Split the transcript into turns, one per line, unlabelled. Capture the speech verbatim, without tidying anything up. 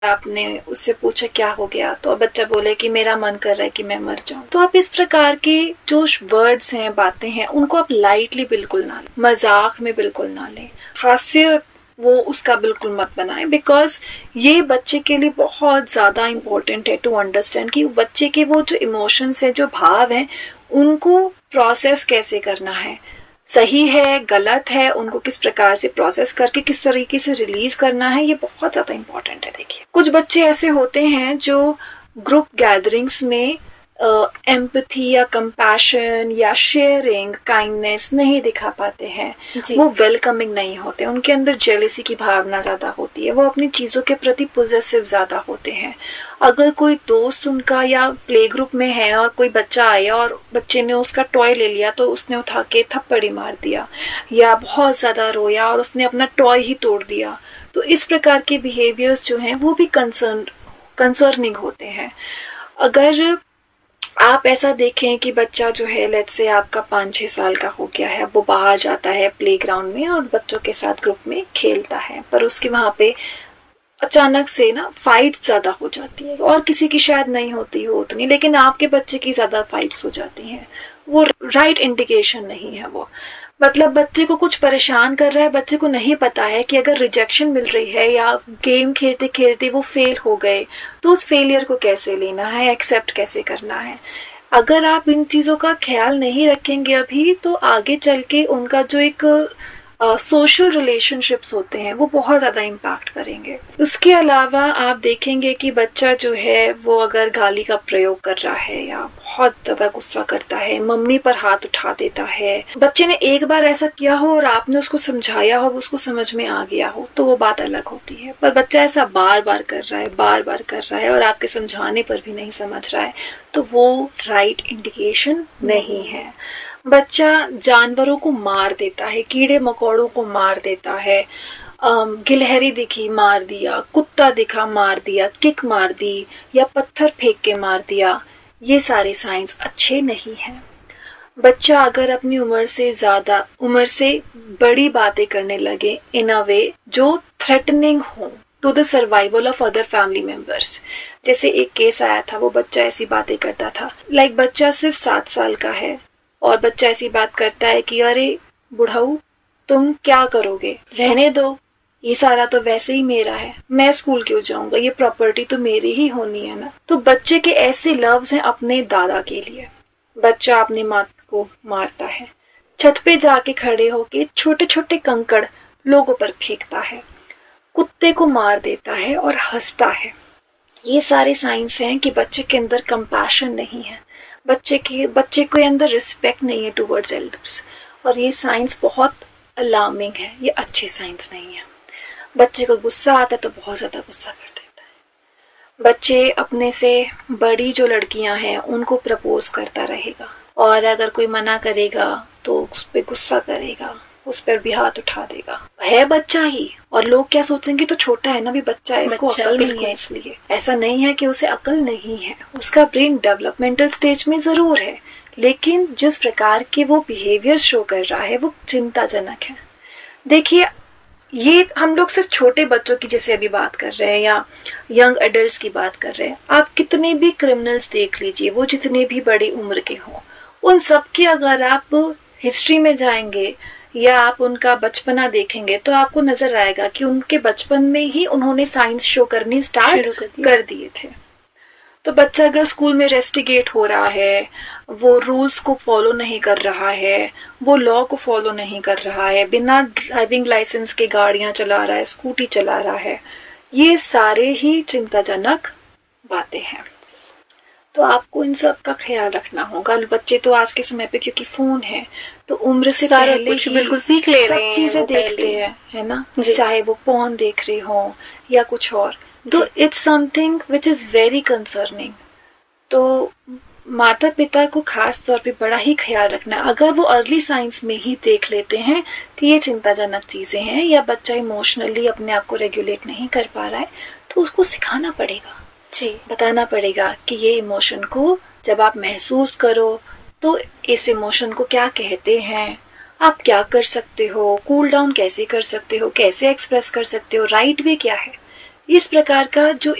आपने उससे पूछा क्या हो गया, तो बच्चा बोले कि मेरा मन कर रहा है कि मैं मर जाऊं, तो आप इस प्रकार के जो वर्ड्स हैं, बातें हैं, उनको आप लाइटली बिल्कुल ना लें, मजाक में बिल्कुल ना लें, हास्य वो उसका बिल्कुल मत बनाएं, बिकॉज ये बच्चे के लिए बहुत ज्यादा इम्पोर्टेंट है टू अंडरस्टैंड कि बच्चे के वो जो इमोशंस है, जो भाव है, उनको प्रोसेस कैसे करना है, सही है गलत है, उनको किस प्रकार से प्रोसेस करके किस तरीके से रिलीज करना है, ये बहुत ज्यादा इम्पोर्टेंट है। देखिए कुछ बच्चे ऐसे होते हैं जो ग्रुप गैदरिंग्स में एम्पैथी uh, या कंपैशन या शेयरिंग, काइंडनेस नहीं दिखा पाते हैं, वो वेलकमिंग नहीं होते, उनके अंदर जेलेसी की भावना ज्यादा होती है, वो अपनी चीजों के प्रति पोजेसिव ज्यादा होते हैं। अगर कोई दोस्त उनका या प्ले ग्रुप में है और कोई बच्चा आया और बच्चे ने उसका टॉय ले लिया तो उसने उठा के थप्पड़ी मार दिया या बहुत ज्यादा रोया और उसने अपना टॉय ही तोड़ दिया, तो इस प्रकार के बिहेवियर्स जो हैं वो भी कंसर्न कंसर्निंग होते हैं। अगर आप ऐसा देखें कि बच्चा जो है लेट्स से आपका पाँच छह साल का हो गया है, वो बाहर जाता है प्लेग्राउंड में और बच्चों के साथ ग्रुप में खेलता है, पर उसके वहां पे अचानक से ना फाइट्स ज्यादा हो जाती है, और किसी की शायद नहीं होती हो उतनी, लेकिन आपके बच्चे की ज्यादा फाइट्स हो जाती हैं, वो राइट इंडिकेशन नहीं है। वो मतलब बच्चे को कुछ परेशान कर रहा है, बच्चे को नहीं पता है कि अगर रिजेक्शन मिल रही है या गेम खेलते खेलते वो फेल हो गए तो उस फेलियर को कैसे लेना है, एक्सेप्ट कैसे करना है। अगर आप इन चीजों का ख्याल नहीं रखेंगे अभी, तो आगे चल के उनका जो एक सोशल uh, रिलेशनशिप्स होते हैं वो बहुत ज्यादा इम्पैक्ट करेंगे। उसके अलावा आप देखेंगे कि बच्चा जो है वो अगर गाली का प्रयोग कर रहा है या बहुत ज्यादा गुस्सा करता है, मम्मी पर हाथ उठा देता है, बच्चे ने एक बार ऐसा किया हो और आपने उसको समझाया हो, उसको समझ में आ गया हो, तो वो बात अलग होती है। पर बच्चा ऐसा बार बार कर रहा है बार बार कर रहा है और आपके समझाने पर भी नहीं समझ रहा है, तो वो राइट इंडिकेशन नहीं है। बच्चा जानवरों को मार देता है, कीड़े मकोड़ों को मार देता है, गिलहरी दिखी मार दिया, कुत्ता दिखा मार दिया, किक मार दी या पत्थर फेंक के मार दिया, ये सारे साइंस अच्छे नहीं हैं। बच्चा अगर अपनी उम्र से ज्यादा उम्र से बड़ी बातें करने लगे इन अ वे जो थ्रेटनिंग हो to the survival of other family members, जैसे एक केस आया था, वो बच्चा ऐसी बातें करता था, लाइक बच्चा सिर्फ सात साल का है और बच्चा ऐसी बात करता है कि अरे बुढ़ाऊ तुम क्या करोगे, रहने दो, ये सारा तो वैसे ही मेरा है, मैं स्कूल क्यों जाऊंगा, ये प्रॉपर्टी तो मेरी ही होनी है ना। तो बच्चे के ऐसे लफ्ज हैं अपने दादा के लिए। बच्चा अपनी माँ को मारता है, छत पे जाके खड़े होके छोटे छोटे कंकड़ लोगों पर फेंकता है, कुत्ते को मार देता है और हंसता है। ये सारे साइंस हैं कि बच्चे के अंदर कंपैशन नहीं है, बच्चे के बच्चे के अंदर रिस्पेक्ट नहीं है टुवर्ड्स एल्डर्स, और ये साइंस बहुत अलार्मिंग है, ये अच्छे साइंस नहीं है। बच्चे को गुस्सा आता है तो बहुत ज्यादा गुस्सा कर देता है। बच्चे अपने से बड़ी जो लड़कियां हैं उनको प्रपोज करता रहेगा, और अगर कोई मना करेगा तो उस पर गुस्सा करेगा, उस पर भी हाथ उठा देगा। है बच्चा ही, और लोग क्या सोचेंगे तो छोटा है ना, भी बच्चा है, इसको अकल नहीं है। इसलिए ऐसा नहीं है कि उसे अकल नहीं है, उसका ब्रेन डेवलपमेंटल स्टेज में जरूर है, लेकिन जिस प्रकार के वो बिहेवियर शो कर रहा है वो चिंताजनक है। देखिए ये हम लोग सिर्फ छोटे बच्चों की जैसे अभी बात कर रहे हैं या यंग एडल्ट्स की बात कर रहे हैं, आप कितने भी क्रिमिनल्स देख लीजिए, वो जितने भी बड़ी उम्र के हों, उन सब की अगर आप हिस्ट्री में जाएंगे या आप उनका बचपना देखेंगे तो आपको नजर आएगा कि उनके बचपन में ही उन्होंने साइंस शो करनी स्टार्ट कर, कर दिए थे। तो बच्चा अगर स्कूल में रेस्टिगेट हो रहा है, वो रूल्स को फॉलो नहीं कर रहा है, वो लॉ को फॉलो नहीं कर रहा है, बिना ड्राइविंग लाइसेंस के गाड़ियां चला रहा है, स्कूटी चला रहा है, ये सारे ही चिंताजनक बातें हैं। तो आपको इन सब का ख्याल रखना होगा। बच्चे तो आज के समय पे क्योंकि फोन है तो उम्र से पहले ही
बिल्कुल सीख ले रहे हैं,
सब चीजें देखते हैं, है ना, चाहे वो फोन देख रहे हो या कुछ और, तो it's something which is very concerning. तो माता पिता को खास तौर पे बड़ा ही ख्याल रखना है। अगर वो अर्ली साइंस में ही देख लेते हैं कि ये चिंताजनक चीजें हैं या बच्चा इमोशनली अपने आप को रेगुलेट नहीं कर पा रहा है, तो उसको सिखाना पड़ेगा, जी बताना पड़ेगा कि ये इमोशन को जब आप महसूस करो तो इस इमोशन को क्या कहते हैं, आप क्या कर सकते हो, कूल डाउन कैसे कर सकते हो, कैसे एक्सप्रेस कर सकते हो, राइट वे क्या है, इस प्रकार का जो